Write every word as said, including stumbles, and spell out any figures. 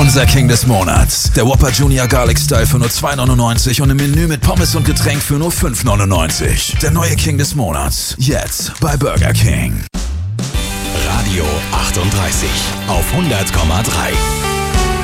Unser King des Monats. Der Whopper Junior Garlic Style für nur zwei neunundneunzig und im Menü mit Pommes und Getränk für nur fünf neunundneunzig. Der neue King des Monats. Jetzt bei Burger King. Radio achtunddreißig auf hundert Komma drei.